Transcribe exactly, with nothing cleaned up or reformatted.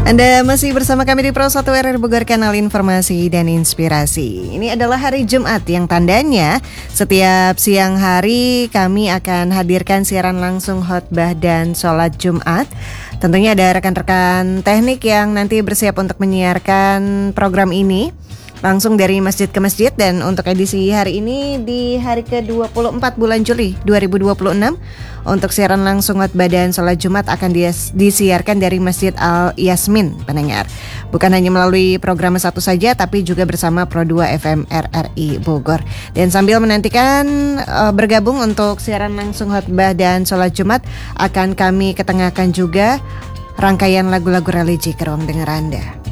Anda masih bersama kami di Pro satu R R Bogor, kanal informasi dan inspirasi. Ini adalah hari Jumat yang tandanya setiap siang hari kami akan hadirkan siaran langsung khotbah dan sholat Jumat. Tentunya ada rekan-rekan teknik yang nanti bersiap untuk menyiarkan program ini langsung dari masjid ke masjid. Dan untuk edisi hari ini di hari ke dua puluh empat bulan Juli dua ribu dua puluh enam, untuk siaran langsung khotbah dan sholat Jumat akan dis- disiarkan dari Masjid Al Yasmin, pendengar. Bukan hanya melalui program satu saja, tapi juga bersama Pro dua F M R R I Bogor. Dan sambil menantikan uh, bergabung untuk siaran langsung khotbah dan sholat Jumat, akan kami ketengahkan juga rangkaian lagu-lagu religi ke ruang dengar Anda.